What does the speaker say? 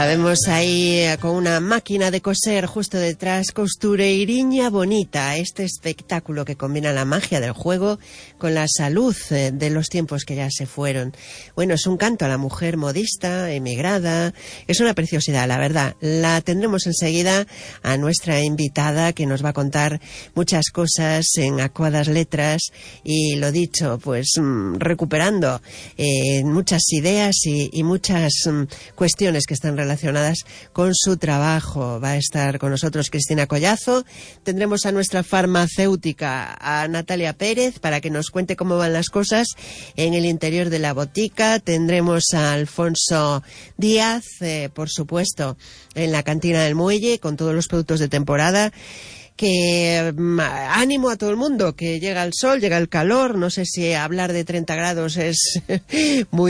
La vemos ahí con una máquina de coser justo detrás, Costureiriña Bonita, este espectáculo que combina la magia del juego con la salud de los tiempos que ya se fueron. Bueno, es un canto a la mujer modista, emigrada, es una preciosidad, la verdad. La tendremos enseguida a nuestra invitada que nos va a contar muchas cosas en acuadas letras y lo dicho, pues recuperando muchas ideas y muchas cuestiones que están relacionadas con su trabajo. Va a estar con nosotros Cristina Collazo. Tendremos a nuestra farmacéutica, a Natalia Pérez, para que nos cuente cómo van las cosas en el interior de la botica. Tendremos a Alfonso Díaz, por supuesto, en la cantina del muelle, con todos los productos de temporada. Que ánimo a todo el mundo, que llega el sol, llega el calor. No sé si hablar de 30 grados es muy